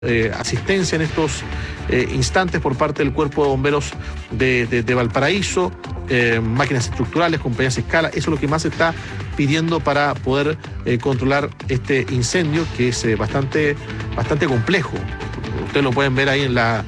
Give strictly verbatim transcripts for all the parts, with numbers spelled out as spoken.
Eh, asistencia en estos eh, instantes por parte del Cuerpo de Bomberos de, de, de Valparaíso, eh, máquinas estructurales, compañías a escala. Eso es lo que más se está pidiendo para poder eh, controlar este incendio, que es eh, bastante, bastante complejo. Ustedes lo pueden ver ahí en, la,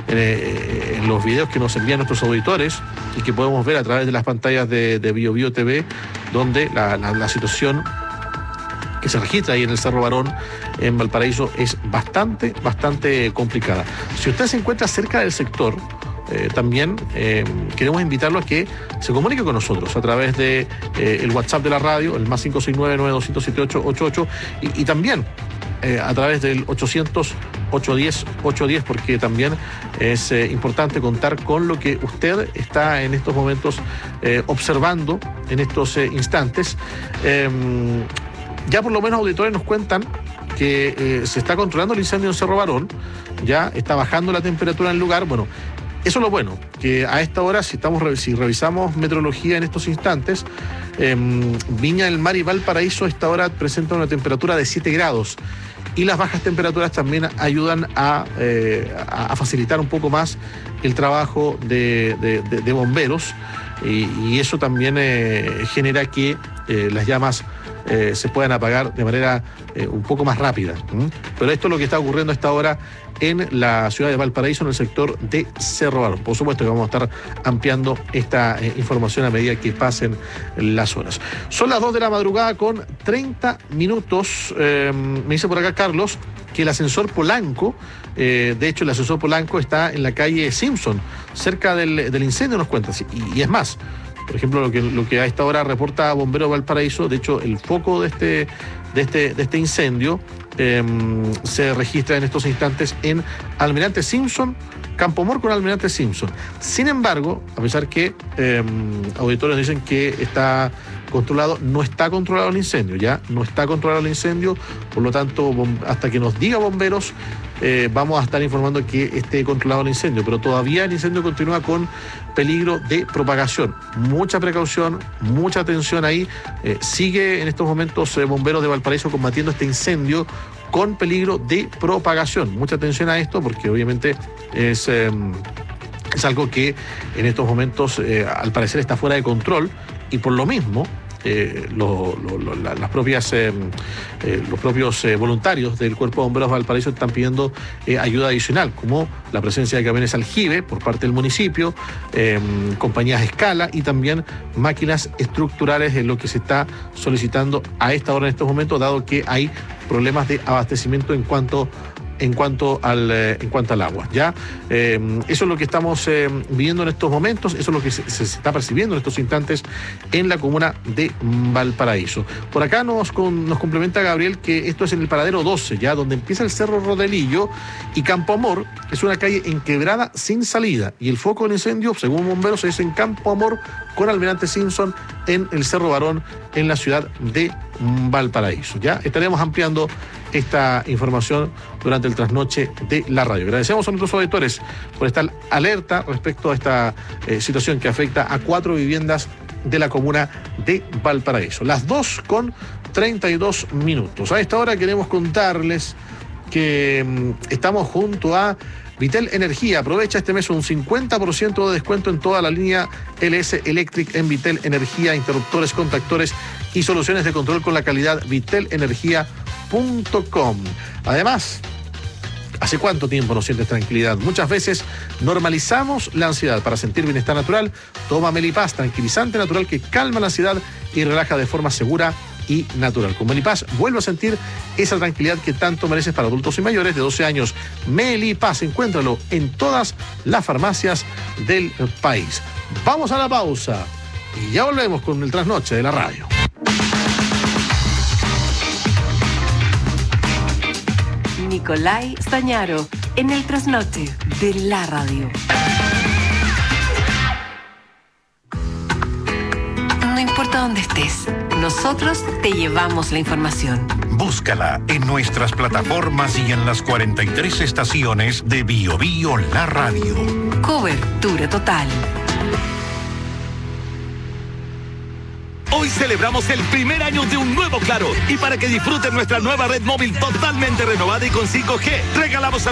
eh, en los videos que nos envían nuestros auditores y que podemos ver a través de las pantallas de, de Bio Bio T V, donde la, la, la situación que se registra ahí en el Cerro Barón, en Valparaíso, es bastante, bastante complicada. Si usted se encuentra cerca del sector, eh, también eh, queremos invitarlo a que se comunique con nosotros a través de eh, el WhatsApp de la radio, el más cinco seis nueve, nueve dos siete ocho ocho ocho, y, y también eh, a través del ochocientos, ochocientos diez, ochocientos diez, porque también es eh, importante contar con lo que usted está en estos momentos eh, observando en estos eh, instantes. Eh, Ya por lo menos auditores nos cuentan que eh, se está controlando el incendio en Cerro Barón, ya está bajando la temperatura en el lugar. Bueno, eso es lo bueno, que a esta hora, si, estamos, si revisamos meteorología en estos instantes, eh, Viña del Mar y Valparaíso a esta hora presentan una temperatura de siete grados. Y las bajas temperaturas también ayudan a, eh, a facilitar un poco más el trabajo de, de, de, de bomberos, y, y eso también eh, genera que eh, las llamas Eh, se puedan apagar de manera eh, un poco más rápida. ¿Mm? Pero esto es lo que está ocurriendo a esta hora en la ciudad de Valparaíso, en el sector de Cerro Barón. Por supuesto que vamos a estar ampliando esta eh, información a medida que pasen las horas. Son las dos de la madrugada con treinta minutos. Eh, me dice por acá Carlos que el ascensor Polanco, eh, de hecho el ascensor Polanco está en la calle Simpson, cerca del, del incendio, nos cuenta. Y, y es más, por ejemplo, lo que, lo que a esta hora reporta Bomberos Valparaíso, de hecho, el foco de este, de este, de este incendio eh, se registra en estos instantes en Almirante Simpson, Campo Mor con Almirante Simpson. Sin embargo, a pesar que eh, auditores dicen que está controlado, no está controlado el incendio, ya no está controlado el incendio, por lo tanto, hasta que nos diga Bomberos, eh, vamos a estar informando que esté controlado el incendio, pero todavía el incendio continúa con peligro de propagación. Mucha precaución, mucha atención ahí. Eh, sigue en estos momentos eh, Bomberos de Valparaíso combatiendo este incendio con peligro de propagación. Mucha atención a esto, porque obviamente es... Eh, es algo que en estos momentos eh, al parecer está fuera de control, y por lo mismo eh, lo, lo, lo, la, las propias, eh, eh, los propios eh, voluntarios del Cuerpo de Bomberos de Valparaíso están pidiendo eh, ayuda adicional, como la presencia de camiones aljibe por parte del municipio, eh, compañías a escala y también máquinas estructurales, en lo que se está solicitando a esta hora en estos momentos, dado que hay problemas de abastecimiento en cuanto en cuanto al eh, en cuanto al agua. Ya eh, eso es lo que estamos eh, viviendo en estos momentos, eso es lo que se, se está percibiendo en estos instantes en la comuna de Valparaíso. Por acá nos, con, nos complementa Gabriel que esto es en el paradero doce, ya donde empieza el Cerro Rodelillo y Campo Amor, que es una calle en quebrada sin salida, y el foco del incendio, según bomberos, es en Campo Amor con Almirante Simpson en el Cerro Barón, en la ciudad de Valparaíso. Ya estaremos ampliando esta información durante el trasnoche de la radio. Agradecemos a nuestros auditores por estar alerta respecto a esta eh, situación que afecta a cuatro viviendas de la comuna de Valparaíso. Las dos con treinta y dos minutos. A esta hora queremos contarles que mmm, estamos junto a Vitel Energía. Aprovecha este mes un cincuenta por ciento de descuento en toda la línea L S Electric en Vitel Energía, interruptores, contactores y soluciones de control con la calidad vitel energía punto com. Además, ¿hace cuánto tiempo no sientes tranquilidad? Muchas veces normalizamos la ansiedad. Para sentir bienestar natural, toma Melipaz, tranquilizante natural que calma la ansiedad y relaja de forma segura y natural. Con Melipaz vuelve a sentir esa tranquilidad que tanto mereces para adultos y mayores de doce años. Melipaz, encuéntralo en todas las farmacias del país. Vamos a la pausa y ya volvemos con el trasnoche de la radio. Nicolai Stañaro en el trasnoche de la radio. No importa dónde estés, nosotros te llevamos la información. Búscala en nuestras plataformas y en las cuarenta y tres estaciones de Bio Bio La Radio. Cobertura total. Hoy celebramos el primer año de un nuevo Claro. Y para que disfruten nuestra nueva red móvil totalmente renovada y con cinco G, regalamos a